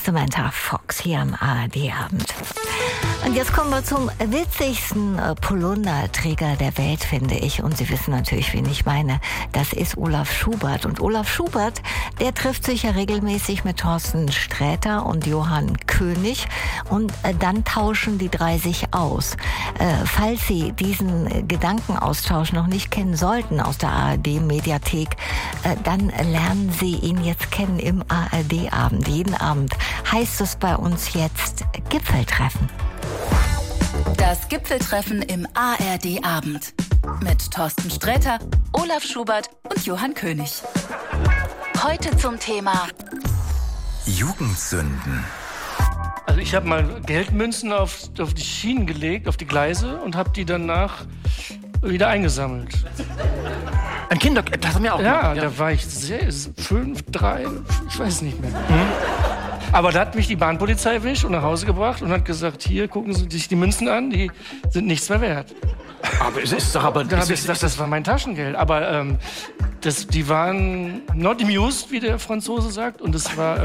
Samantha Fox hier am ARD-Abend. Und jetzt kommen wir zum witzigsten Polunderträger der Welt, finde ich. Und Sie wissen natürlich, wen ich meine. Das ist Olaf Schubert. Und Olaf Schubert, der trifft sich ja regelmäßig mit Thorsten Sträter und Johann König. Und dann tauschen die drei sich aus. Falls Sie diesen Gedankenaustausch noch nicht kennen sollten aus der ARD-Mediathek, dann lernen Sie ihn jetzt kennen im ARD-Abend. Jeden Abend heißt es bei uns jetzt Gipfeltreffen. Das Gipfeltreffen im ARD-Abend mit Thorsten Sträter, Olaf Schubert und Johann König. Heute zum Thema Jugendsünden. Also ich habe mal Geldmünzen auf die Schienen gelegt, auf die Gleise und habe die danach wieder eingesammelt. Ein Kinder, das haben wir auch Ja, gemacht, da war ich 5, 3, ich weiß nicht mehr. Aber da hat mich die Bahnpolizei erwischt und nach Hause gebracht und hat gesagt, hier, gucken Sie sich die Münzen an, die sind nichts mehr wert. Aber es ist doch aber... Da habe ich gesagt, das war mein Taschengeld. Aber die waren not amused, wie der Franzose sagt. Und das war...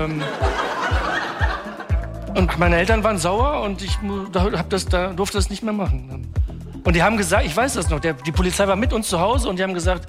und meine Eltern waren sauer und ich durfte das nicht mehr machen. Und die haben gesagt, ich weiß das noch, die Polizei war mit uns zu Hause und die haben gesagt,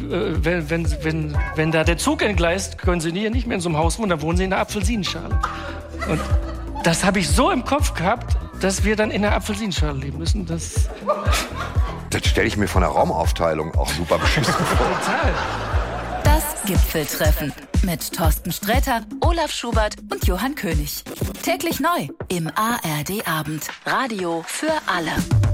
wenn da der Zug entgleist, können Sie hier nicht mehr in so einem Haus wohnen, dann wohnen Sie in der Apfelsinenschale. Und das habe ich so im Kopf gehabt, dass wir dann in der Apfelsinenschale leben müssen. Das stelle ich mir von der Raumaufteilung auch super beschissen vor. total. das Gipfeltreffen mit Thorsten Sträter, Olaf Schubert und Johann König. Täglich neu im ARD-Abend. Radio für alle.